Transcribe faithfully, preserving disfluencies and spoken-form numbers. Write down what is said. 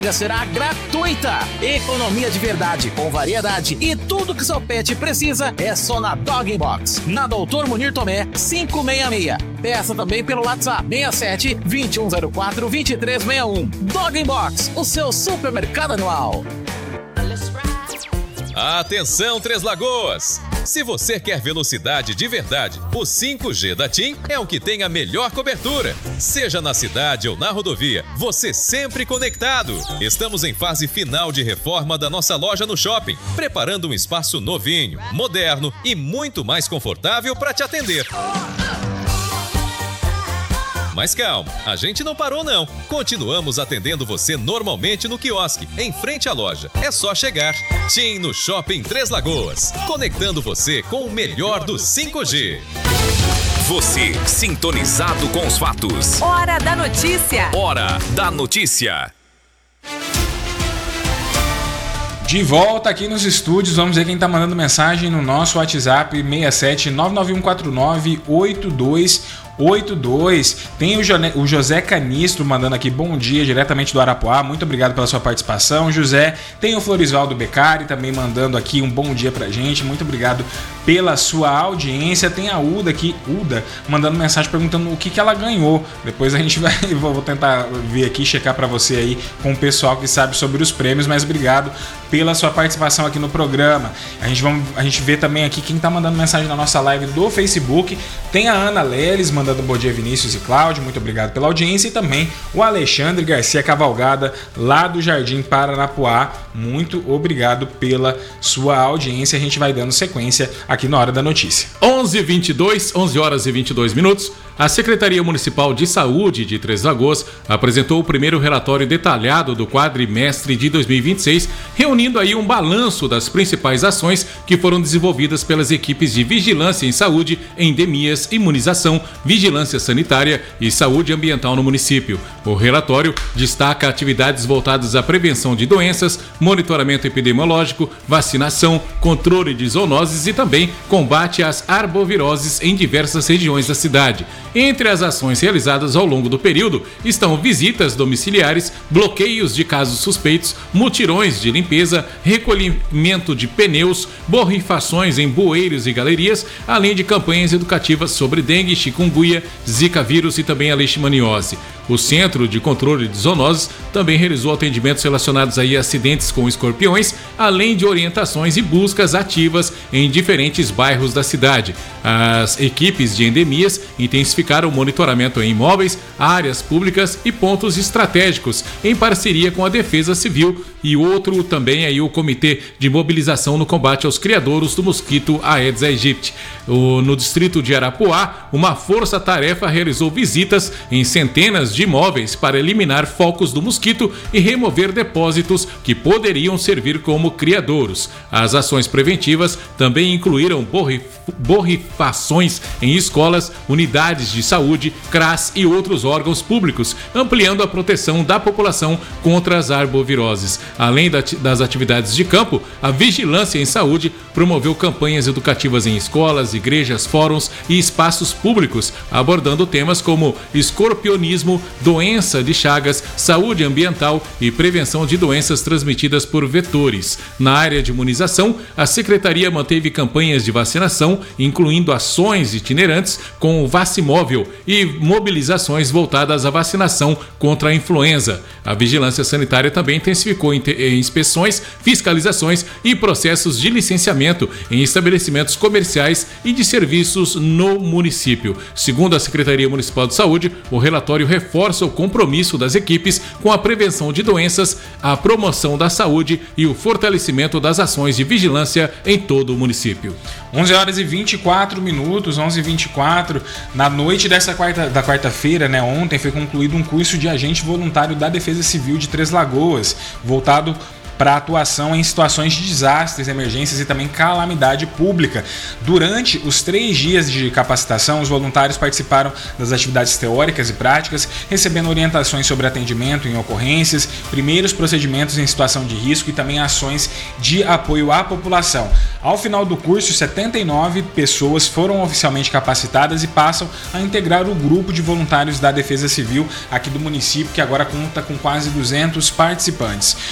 será gratuita. Economia de verdade, com variedade e tudo que seu pet precisa é só na Dog Box. Na Doutor Munir Tomé, quinhentos e sessenta e seis. Peça também pelo WhatsApp seis sete, dois um zero quatro, dois três seis um. Dog Box, o seu supermercado anual. Atenção, Três Lagoas! Se você quer velocidade de verdade, o cinco G da TIM é o que tem a melhor cobertura. Seja na cidade ou na rodovia, você sempre conectado. Estamos em fase final de reforma da nossa loja no shopping, preparando um espaço novinho, moderno e muito mais confortável para te atender. Mas calma, a gente não parou não. Continuamos atendendo você normalmente no quiosque, em frente à loja. É só chegar. TIM no Shopping Três Lagoas, conectando você com o melhor do cinco G. Você, sintonizado com os fatos. Hora da notícia. Hora da notícia. De volta aqui nos estúdios, vamos ver quem está mandando mensagem no nosso WhatsApp seis sete nove nove um quatro nove oito dois oito dois. Tem o, Jone, o José Canistro mandando aqui bom dia diretamente do Arapuá, muito obrigado pela sua participação, José. Tem o Florisvaldo Beccari também mandando aqui um bom dia pra gente, muito obrigado pela sua audiência. Tem a Uda aqui, Uda, mandando mensagem perguntando o que, que ela ganhou. Depois a gente vai, vou tentar ver aqui, checar pra você aí com o pessoal que sabe sobre os prêmios, mas obrigado pela sua participação aqui no programa. A gente, vamos, a gente vê também aqui quem tá mandando mensagem na nossa live do Facebook. Tem a Ana Leles mandando um bom dia, Vinícius e Cláudio, muito obrigado pela audiência. E também o Alexandre Garcia Cavalgada, lá do Jardim Paranapuá, muito obrigado pela sua audiência. A gente vai dando sequência aqui na Hora da Notícia. onze e vinte e dois, onze horas e vinte e dois minutos. A Secretaria Municipal de Saúde de Três Lagoas apresentou o primeiro relatório detalhado do quadrimestre de dois mil e vinte e seis, reunindo aí um balanço das principais ações que foram desenvolvidas pelas equipes de vigilância em saúde, endemias, imunização, vigilância sanitária e saúde ambiental no município. O relatório destaca atividades voltadas à prevenção de doenças, monitoramento epidemiológico, vacinação, controle de zoonoses e também combate às arboviroses em diversas regiões da cidade. Entre as ações realizadas ao longo do período estão visitas domiciliares, bloqueios de casos suspeitos, mutirões de limpeza, recolhimento de pneus, borrifações em bueiros e galerias, além de campanhas educativas sobre dengue, chikungunya, zika vírus e também a leishmaniose. O Centro de Controle de Zoonoses também realizou atendimentos relacionados a acidentes com escorpiões, além de orientações e buscas ativas em diferentes bairros da cidade. As equipes de endemias intensificaram o monitoramento em imóveis, áreas públicas e pontos estratégicos, em parceria com a Defesa Civil e outro também aí o Comitê de Mobilização no Combate aos Criadouros do Mosquito Aedes aegypti. O, no distrito de Arapuá, uma força-tarefa realizou visitas em centenas de imóveis para eliminar focos do mosquito e remover depósitos que poderiam servir como criadouros. As ações preventivas também incluíram borrif- borrifações em escolas, unidades de saúde, C R A S e outros órgãos públicos, ampliando a proteção da população contra as arboviroses. Além da, das atividades de campo, a Vigilância em Saúde promoveu campanhas educativas em escolas, igrejas, fóruns e espaços públicos, abordando temas como escorpionismo, doença de Chagas, saúde ambiental e prevenção de doenças transmitidas por vetores. Na área de imunização, a Secretaria manteve campanhas de vacinação, incluindo ações itinerantes com o Vacimóvel e mobilizações voltadas à vacinação contra a influenza. A Vigilância Sanitária também intensificou inspeções, fiscalizações e processos de licenciamento em estabelecimentos comerciais e de serviços no município. Segundo a Secretaria Municipal de Saúde, o relatório reforça o compromisso das equipes com a prevenção de doenças, a promoção da saúde e o fortalecimento das ações de vigilância em todo o município. onze horas e vinte e quatro minutos, onze e vinte e quatro. Na noite dessa quarta, da quarta-feira, né, ontem, foi concluído um curso de agente voluntário da Defesa Civil de Três Lagoas, voltado para atuação em situações de desastres, emergências e também calamidade pública. Durante os três dias de capacitação, os voluntários participaram das atividades teóricas e práticas, recebendo orientações sobre atendimento em ocorrências, primeiros procedimentos em situação de risco e também ações de apoio à população. Ao final do curso, setenta e nove pessoas foram oficialmente capacitadas e passam a integrar o grupo de voluntários da Defesa Civil aqui do município, que agora conta com quase duzentos participantes.